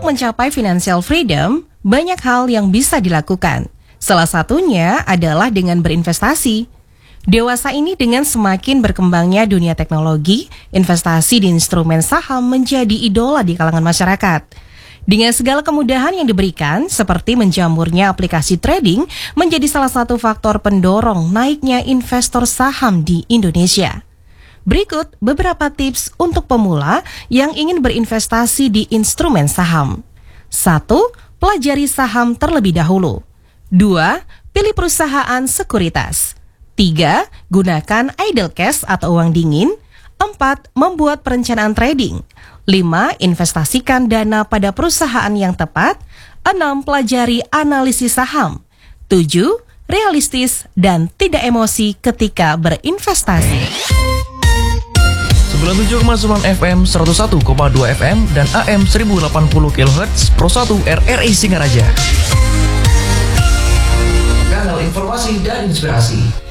mencapai financial freedom, banyak hal yang bisa dilakukan. Salah satunya adalah dengan berinvestasi. Dewasa ini dengan semakin berkembangnya dunia teknologi, investasi di instrumen saham menjadi idola di kalangan masyarakat. Dengan segala kemudahan yang diberikan, seperti menjamurnya aplikasi trading, menjadi salah satu faktor pendorong naiknya investor saham di Indonesia. Berikut beberapa tips untuk pemula yang ingin berinvestasi di instrumen saham. 1. Pelajari saham terlebih dahulu. 2. Pilih perusahaan sekuritas. 3. Gunakan idle cash atau uang dingin. 4. Membuat perencanaan trading. 5. Investasikan dana pada perusahaan yang tepat. 6. Pelajari analisis saham. 7. Realistis dan tidak emosi ketika berinvestasi. 97,9 FM, 101,2 FM, dan AM 1080 kHz Pro 1 RRI Singaraja. Kanal informasi dan inspirasi.